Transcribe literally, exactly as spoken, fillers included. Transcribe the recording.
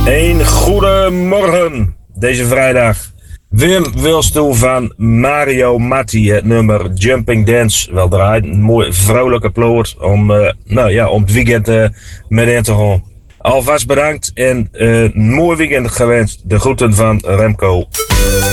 Een goedemorgen deze vrijdag. Wim Wilstoel van Mario Matti, het nummer Jumping Dance. Wel draaien, een mooi vrolijke ploert om, uh, nou ja, om het weekend uh, met in te gaan. Alvast bedankt en uh, een mooi weekend gewenst. De groeten van Remco.